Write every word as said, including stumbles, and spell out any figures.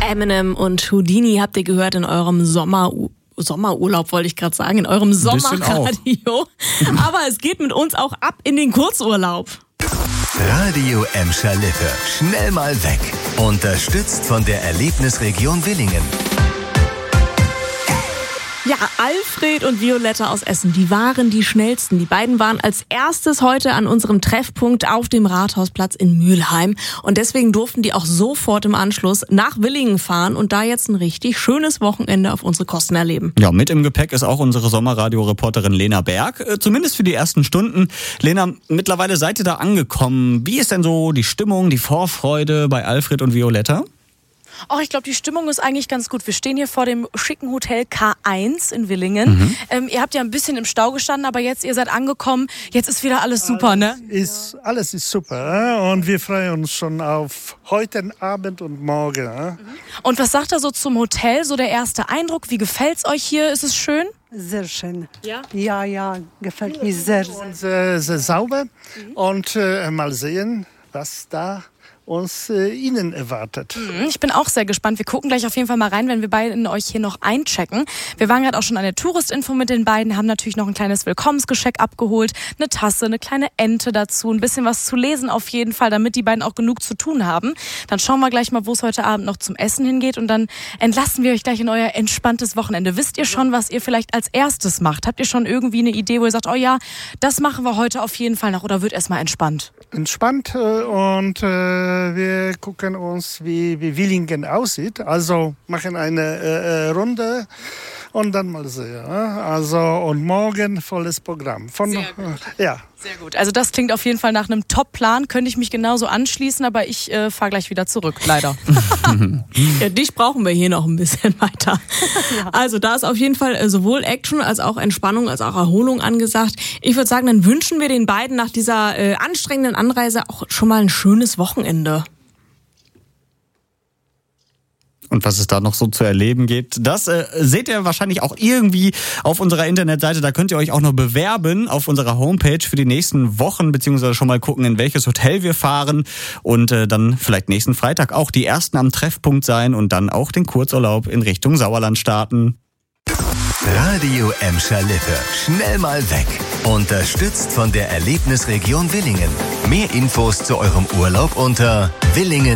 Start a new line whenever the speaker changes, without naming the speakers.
Eminem und Houdini habt ihr gehört in eurem Sommer Sommerurlaub, wollte ich gerade sagen, in eurem Sommerradio. Aber es geht mit uns auch ab in den Kurzurlaub.
Radio Emscher Lippe. Schnell mal weg. Unterstützt von der Erlebnisregion Willingen.
Ja, Alfred und Violetta aus Essen, die waren die schnellsten. Die beiden waren als erstes heute an unserem Treffpunkt auf dem Rathausplatz in Mülheim. Und deswegen durften die auch sofort im Anschluss nach Willingen fahren und da jetzt ein richtig schönes Wochenende auf unsere Kosten erleben.
Ja, mit im Gepäck ist auch unsere Sommerradio-Reporterin Lena Berg. Zumindest für die ersten Stunden. Lena, mittlerweile seid ihr da angekommen. Wie ist denn so die Stimmung, die Vorfreude bei Alfred und Violetta?
Oh, ich glaube, die Stimmung ist eigentlich ganz gut. Wir stehen hier vor dem schicken Hotel K eins in Willingen. Mhm. Ähm, ihr habt ja ein bisschen im Stau gestanden, aber jetzt, ihr seid angekommen. Jetzt ist wieder alles super,
alles
ne?
Ist, alles ist super und wir freuen uns schon auf heute Abend und morgen. Mhm.
Und was sagt er so zum Hotel, so der erste Eindruck? Wie gefällt's euch hier? Ist es schön?
Sehr schön.
Ja?
Ja, ja, gefällt mir sehr, sehr.
Und sehr, sehr sauber mhm. und äh, mal sehen, was da uns äh, Ihnen erwartet.
Ich bin auch sehr gespannt. Wir gucken gleich auf jeden Fall mal rein, wenn wir beiden euch hier noch einchecken. Wir waren gerade auch schon an der Touristinfo mit den beiden, haben natürlich noch ein kleines Willkommensgeschenk abgeholt, eine Tasse, eine kleine Ente dazu, ein bisschen was zu lesen auf jeden Fall, damit die beiden auch genug zu tun haben. Dann schauen wir gleich mal, wo es heute Abend noch zum Essen hingeht und dann entlassen wir euch gleich in euer entspanntes Wochenende. Wisst ihr schon, was ihr vielleicht als erstes macht? Habt ihr schon irgendwie eine Idee, wo ihr sagt, oh ja, das machen wir heute auf jeden Fall noch oder wird erstmal entspannt?
Entspannt äh, und äh, wir gucken uns, wie, wie Willingen aussieht. Also machen eine äh, Runde und dann mal sehen. Also und morgen volles Programm. Von,
Sehr gut.
Äh, ja.
Sehr gut. Also das klingt auf jeden Fall nach einem Top-Plan. Könnte ich mich genauso anschließen, aber ich äh, fahre gleich wieder zurück, leider.
Ja, dich brauchen wir hier noch ein bisschen weiter. Ja. Also da ist auf jeden Fall äh, sowohl Action als auch Entspannung als auch Erholung angesagt. Ich würde sagen, dann wünschen wir den beiden nach dieser äh, anstrengenden Anreise auch schon mal ein schönes Wochenende.
Und was es da noch so zu erleben gibt, das äh, seht ihr wahrscheinlich auch irgendwie auf unserer Internetseite. Da könnt ihr euch auch noch bewerben auf unserer Homepage für die nächsten Wochen, beziehungsweise schon mal gucken, in welches Hotel wir fahren und äh, dann vielleicht nächsten Freitag auch die Ersten am Treffpunkt sein und dann auch den Kurzurlaub in Richtung Sauerland starten.
Radio Emscher Lippe. Schnell mal weg. Unterstützt von der Erlebnisregion Willingen. Mehr Infos zu eurem Urlaub unter willingen